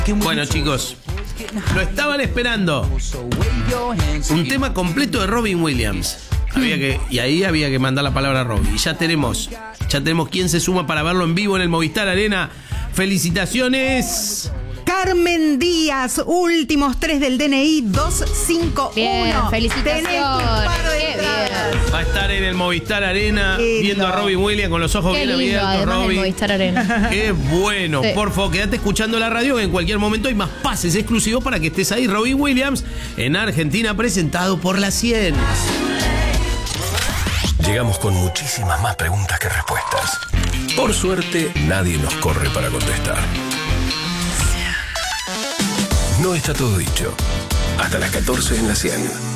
Bueno, chicos, lo estaban esperando. Un tema completo de Robin Williams. Y ahí había que mandar la palabra a Robin. Y ya tenemos quién se suma para verlo en vivo en el Movistar Arena. ¡Felicitaciones! Carmen Díaz, últimos 3 del DNI 251. Bien, felicitaciones. Tenés tu par de Qué entradas. bien. Va a estar en el Movistar Arena viendo a Robin Williams con los ojos Qué bien lindo, abiertos. además del Robin. Movistar Arena. Qué bueno. Sí. Por favor, quédate escuchando la radio. En cualquier momento hay más pases exclusivos para que estés ahí. Robin Williams en Argentina, presentado por la 100. Llegamos con muchísimas más preguntas que respuestas. Por suerte, nadie nos corre para contestar. No está todo dicho. Hasta las 14 en la 100.